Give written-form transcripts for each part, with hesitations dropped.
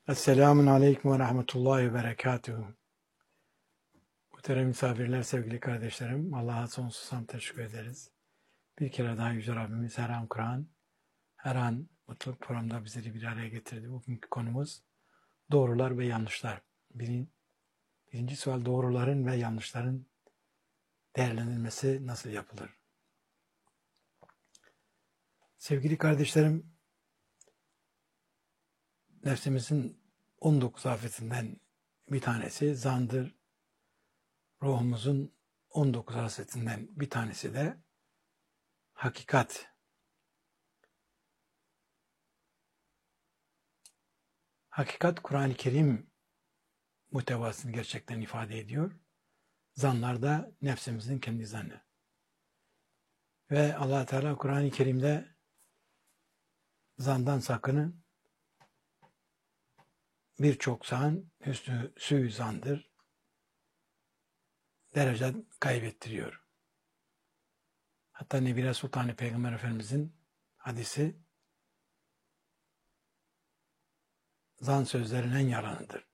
Esselamun Aleyküm ve Rahmetullahi ve Berekatuhu. Muhterem misafirler, sevgili kardeşlerim, Allah'a sonsuz hamd teşekkür ederiz. Bir kere daha Yüce Rabbimiz her an Kur'an, her an mutluluk programda bizleri bir araya getirdi. Bugünkü konumuz doğrular ve yanlışlar. Birinci sual, doğruların ve yanlışların değerlendirilmesi nasıl yapılır? Sevgili kardeşlerim, nefsimizin 19 afetinden bir tanesi zandır. Ruhumuzun 19 hasretinden bir tanesi de hakikat. Hakikat, Kur'an-ı Kerim muhtevasını gerçekten ifade ediyor. Zanlar da nefsimizin kendi zannı. Ve Allah Teala Kur'an-ı Kerim'de zandan sakının, birçok zan hüsnü suizandır, derece kaybettiriyor. Hatta Nebire Sultanı Peygamber Efendimizin hadisi, zan sözlerin en yalanıdır.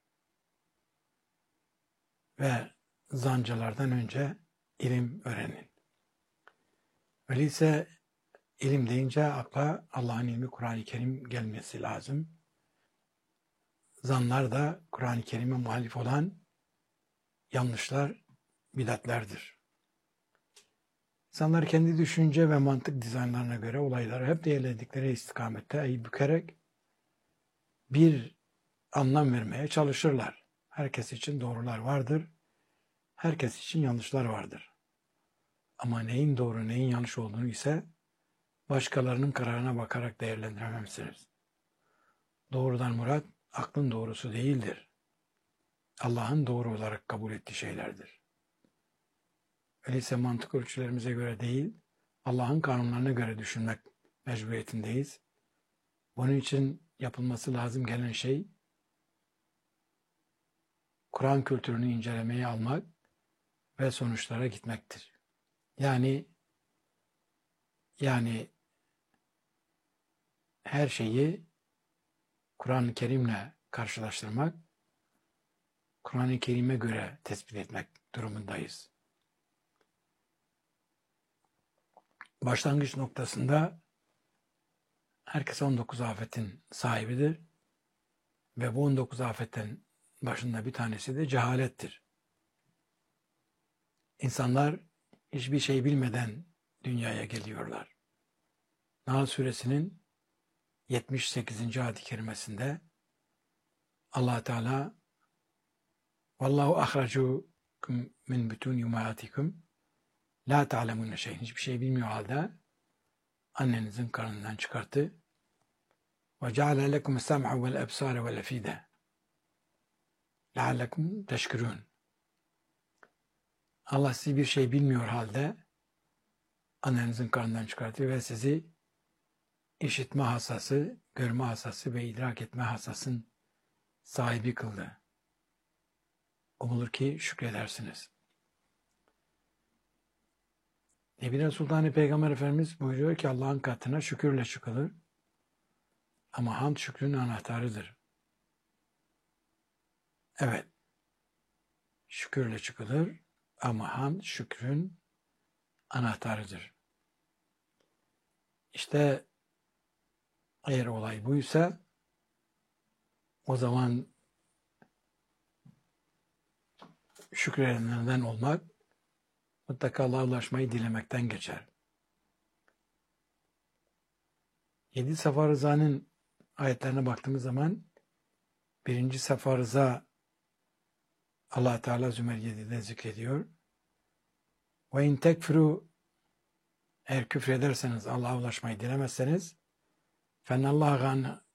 Ve zancılardan önce ilim öğrenin. Öyleyse ilim deyince akla Allah'ın ilmi, Kur'an-ı Kerim gelmesi lazım. Zanlar da Kur'an-ı Kerim'e muhalif olan yanlışlar, bidatlerdir. İnsanlar kendi düşünce ve mantık dizaynlarına göre olayları hep değerledikleri istikamette eği bükerek bir anlam vermeye çalışırlar. Herkes için doğrular vardır, herkes için yanlışlar vardır. Ama neyin doğru, neyin yanlış olduğunu ise başkalarının kararına bakarak değerlendiremezsiniz. Doğrudan murat, aklın doğrusu değildir. Allah'ın doğru olarak kabul ettiği şeylerdir. Öyleyse mantık ölçülerimize göre değil, Allah'ın kanunlarına göre düşünmek mecburiyetindeyiz. Bunun için yapılması lazım gelen şey, Kur'an kültürünü incelemeye almak ve sonuçlara gitmektir. Yani her şeyi Kur'an-ı Kerim'le karşılaştırmak, Kur'an-ı Kerim'e göre tespit etmek durumundayız. Başlangıç noktasında herkes 19 afetin sahibidir ve bu 19 afetten başında bir tanesi de cehalettir. İnsanlar hiçbir şey bilmeden dünyaya geliyorlar. Nahl suresinin 78. ayet-i kerimesinde Allah Teala "Vallahu ahracukum min butun ummahatikum la ta'lemun şey'in" hiçbir şey bilmiyor halde annenizin karnından çıkarttı. "Ve ceale lekum sem'a vel ebsare vel efide leallekum teşkurun." Allah sizi bir şey bilmiyor halde annenizin karnından çıkarttı ve sizi işitme hassası, görme hassası ve idrak etme hassasın sahibi kıldı. Umulur ki şükredersiniz. Nebine Sultanı Peygamber Efendimiz buyuruyor ki Allah'ın katına şükürle çıkılır. Ama hamd şükrün anahtarıdır. Evet, şükürle çıkılır ama hamd şükrün anahtarıdır. İşte eğer olay buysa o zaman şükredenlerden olmak mutlaka Allah'a ulaşmayı dilemekten geçer. 7 Safa Rıza'nın ayetlerine baktığımız zaman 1. Safa Rıza Allah Teala Zümer 7'de zikrediyor. Ve in tekfuru, eğer küfrederseniz, Allah'a ulaşmayı dilemezseniz, fenallahu